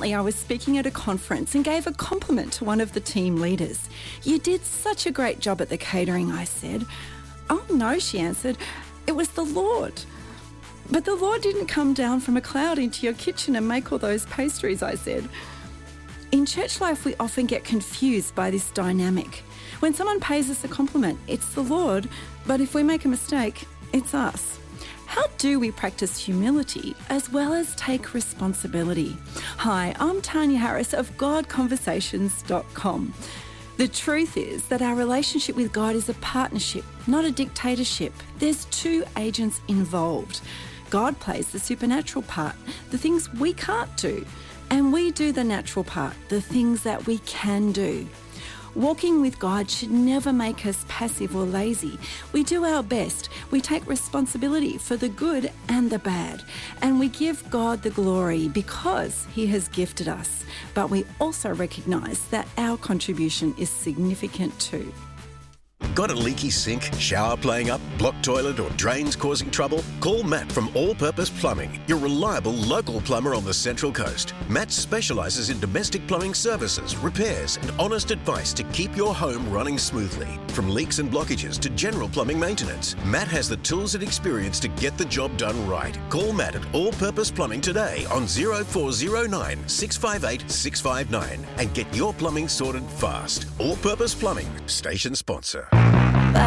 Recently, I was speaking at a conference and gave a compliment to one of the team leaders. "You did such a great job at the catering," I said. "Oh no," she answered, "it was the Lord." "But the Lord didn't come down from a cloud into your kitchen and make all those pastries," I said. In church life, we often get confused by this dynamic. When someone pays us a compliment, it's the Lord, but if we make a mistake, it's us. How do we practice humility as well as take responsibility? Hi, I'm Tanya Harris of GodConversations.com. The truth is that our relationship with God is a partnership, not a dictatorship. There's two agents involved. God plays the supernatural part, the things we can't do, and we do the natural part, the things that we can do. Walking with God should never make us passive or lazy. We do our best. We take responsibility for the good and the bad. And we give God the glory because He has gifted us. But we also recognise that our contribution is significant too. Got a leaky sink, shower playing up, blocked toilet or drains causing trouble? Call Matt from All Purpose Plumbing, your reliable local plumber on the Central Coast. Matt specialises in domestic plumbing services, repairs and honest advice to keep your home running smoothly. From leaks and blockages to general plumbing maintenance, Matt has the tools and experience to get the job done right. Call Matt at All Purpose Plumbing today on 0409 658 659 and get your plumbing sorted fast. All Purpose Plumbing, station sponsor.